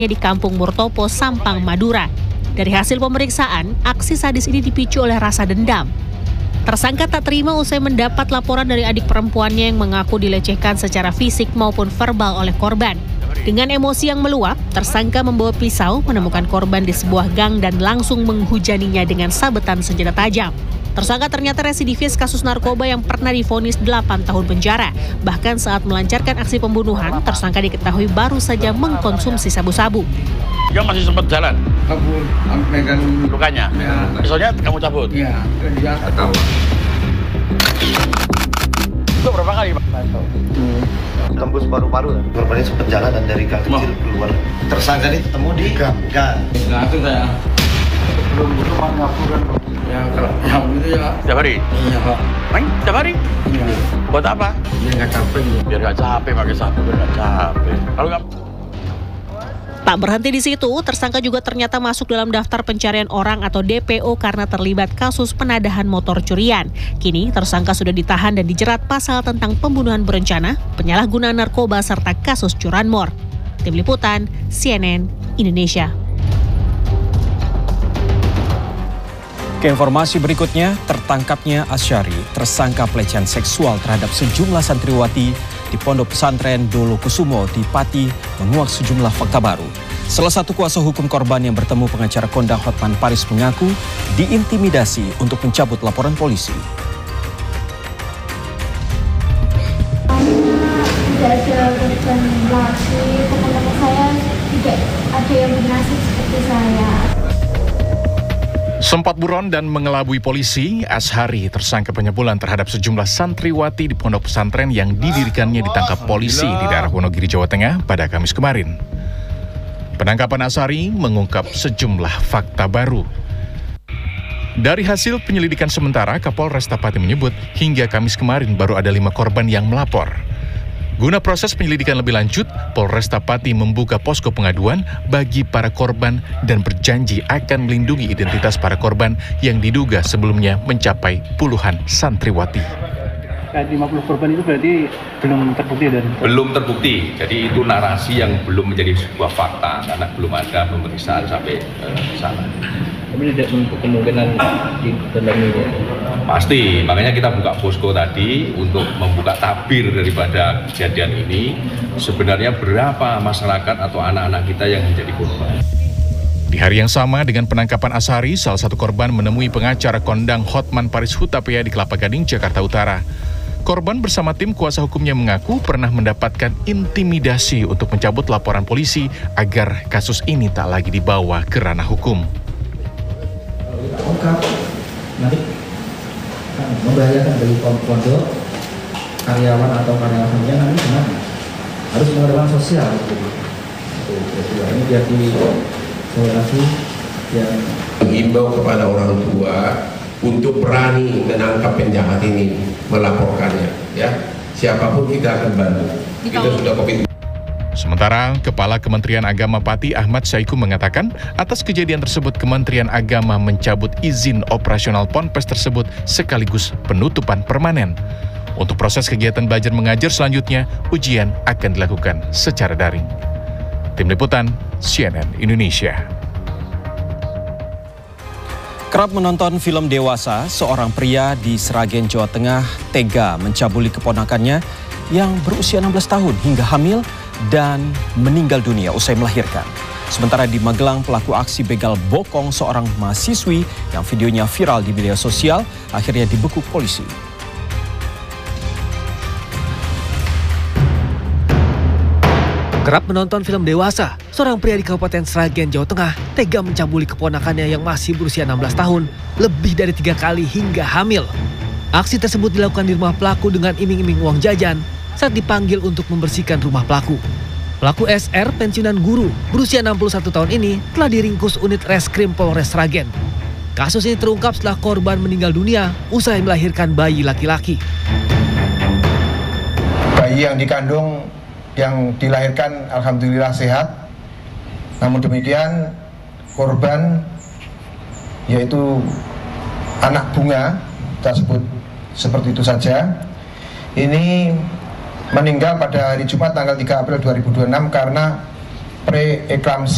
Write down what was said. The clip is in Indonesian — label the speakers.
Speaker 1: di Kampung Murtopo, Sampang, Madura. Dari hasil pemeriksaan, aksi sadis ini dipicu oleh rasa dendam. Tersangka tak terima usai mendapat laporan dari adik perempuannya yang mengaku dilecehkan secara fisik maupun verbal oleh korban. Dengan emosi yang meluap, tersangka membawa pisau menemukan korban di sebuah gang dan langsung menghujaninya dengan sabetan senjata tajam. Tersangka ternyata residivis kasus narkoba yang pernah divonis 8 tahun penjara. Bahkan saat melancarkan aksi pembunuhan, tersangka diketahui baru saja mengkonsumsi sabu-sabu.
Speaker 2: Dia masih sempat jalan?
Speaker 3: Kabur, megang
Speaker 2: lukanya? Ya. Pisaunya kamu cabut?
Speaker 3: Iya, dia tahu.
Speaker 2: Itu berapa kali, Pak?
Speaker 4: Tembus paru-paru. Korbannya sempat jalan dan dari gang kecil keluar. Tersangka ini ketemu di gang.
Speaker 3: Nah, itu saya. Belum butuh ngapuran. Ya, kalau yang itu ya.
Speaker 2: Setiap hari?
Speaker 3: Iya, Pak.
Speaker 2: Main? Setiap hari?
Speaker 3: Iya.
Speaker 2: Buat apa?
Speaker 3: Biar nggak capek.
Speaker 2: Biar nggak capek pakai sabu, biar nggak capek. Kalau nggak...
Speaker 1: Tak berhenti di situ, tersangka juga ternyata masuk dalam daftar pencarian orang atau DPO karena terlibat kasus penadahan motor curian. Kini, tersangka sudah ditahan dan dijerat pasal tentang pembunuhan berencana, penyalahgunaan narkoba, serta kasus curanmor. Tim Liputan, CNN, Indonesia.
Speaker 5: Ke informasi berikutnya, tertangkapnya Asyari, tersangka pelecehan seksual terhadap sejumlah santriwati di Pondok Pesantren Dolo Kusumo di Pati menguak sejumlah fakta baru. Salah satu kuasa hukum korban yang bertemu pengacara kondang Hotman Paris mengaku diintimidasi untuk mencabut laporan polisi.
Speaker 6: Tidak ada korban laki, teman-teman saya tidak ada yang bernasib seperti saya.
Speaker 7: Sempat buron dan mengelabui polisi, Ashari, tersangka penyebulan terhadap sejumlah santriwati di pondok pesantren yang didirikannya ditangkap polisi di daerah Wonogiri, Jawa Tengah pada Kamis kemarin. Penangkapan Ashari mengungkap sejumlah fakta baru. Dari hasil penyelidikan sementara, Kapolresta Pati menyebut hingga Kamis kemarin baru ada 5 korban yang melapor. Guna proses penyelidikan lebih lanjut, Polresta Pati membuka posko pengaduan bagi para korban dan berjanji akan melindungi identitas para korban yang diduga sebelumnya mencapai puluhan santriwati.
Speaker 8: 50 korban itu berarti belum terbukti dan
Speaker 9: belum terbukti. Jadi itu narasi yang belum menjadi sebuah fakta karena belum ada pemeriksaan sampai sana.
Speaker 8: Tapi tidak menutup kemungkinan di dalam ini.
Speaker 9: Pasti, makanya kita buka posko tadi untuk membuka tabir daripada kejadian ini. Sebenarnya berapa masyarakat atau anak-anak kita yang menjadi korban.
Speaker 7: Di hari yang sama dengan penangkapan Ashari, salah satu korban menemui pengacara kondang Hotman Paris Hutapea di Kelapa Gading, Jakarta Utara. Korban bersama tim kuasa hukumnya mengaku pernah mendapatkan intimidasi untuk mencabut laporan polisi agar kasus ini tak lagi dibawa ke ranah hukum.
Speaker 10: Ungkap nanti membahayakan bagi pondok, karyawan atau karyawannya nanti gimana? Harus mengadakan sosial ini biar ditoleransi yang
Speaker 11: mengimbau kepada orang tua untuk berani menangkap penjahat ini, melaporkannya, ya. Siapapun kita akan bantu. Kita sudah COVID.
Speaker 7: Sementara Kepala Kementerian Agama Pati Ahmad Saiku mengatakan atas kejadian tersebut Kementerian Agama mencabut izin operasional ponpes tersebut sekaligus penutupan permanen. Untuk proses kegiatan belajar mengajar selanjutnya, ujian akan dilakukan secara daring. Tim Liputan, CNN Indonesia.
Speaker 5: Kerap menonton film dewasa, seorang pria di Sragen, Jawa Tengah tega mencabuli keponakannya yang berusia 16 tahun hingga hamil dan meninggal dunia usai melahirkan. Sementara di Magelang, pelaku aksi begal bokong seorang mahasiswi yang videonya viral di media sosial akhirnya dibekuk polisi.
Speaker 12: Kerap menonton film dewasa, seorang pria di Kabupaten Sragen, Jawa Tengah tega mencabuli keponakannya yang masih berusia 16 tahun lebih dari 3 kali hingga hamil. Aksi tersebut dilakukan di rumah pelaku dengan iming-iming uang jajan saat dipanggil untuk membersihkan rumah pelaku. Pelaku SR, pensiunan guru, berusia 61 tahun ini telah diringkus unit Reskrim Polres Sragen. Kasus ini terungkap setelah korban meninggal dunia usai melahirkan bayi laki-laki.
Speaker 13: Bayi yang dikandung yang dilahirkan alhamdulillah sehat. Namun demikian korban yaitu anak bunga, kita sebut seperti itu saja, ini meninggal pada hari Jumat tanggal 3 April 2026 karena preeklamsi